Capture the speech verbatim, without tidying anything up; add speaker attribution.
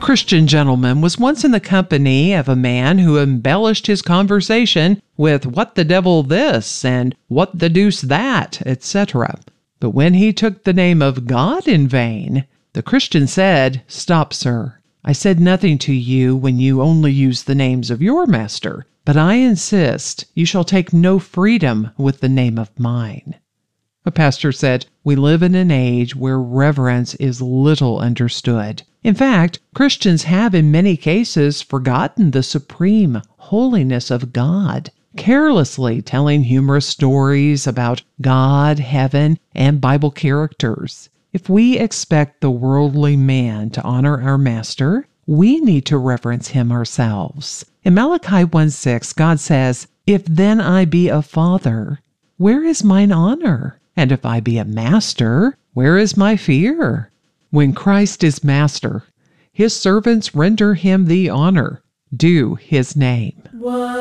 Speaker 1: Christian gentleman was once in the company of a man who embellished his conversation with "what the devil this" and "what the deuce that," et cetera. But when he took the name of God in vain, the Christian said, "Stop, sir. I said nothing to you when you only used the names of your master, but I insist you shall take no freedom with the name of mine." A pastor said, "We live in an age where reverence is little understood. In fact, Christians have in many cases forgotten the supreme holiness of God, carelessly telling humorous stories about God, heaven, and Bible characters. If we expect the worldly man to honor our master, we need to reverence him ourselves. In Malachi one six, God says, "If then I be a father, where is mine honor? And if I be a master, where is my fear?" When Christ is master, his servants render him the honor due his name.